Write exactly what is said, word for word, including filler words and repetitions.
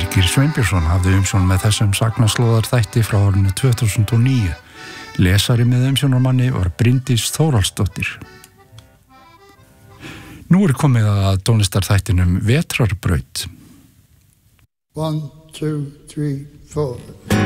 Birgir Sveinbjörnsson hafði umsjón með þessum sagnaslóðar þætti frá árinu tvö þúsund og níu. Lesari með umsjónarmanni var Bryndís Þórhallsdóttir. Nú er komið að tónlistarþættinum Vetrarbraut. One, two, three, four.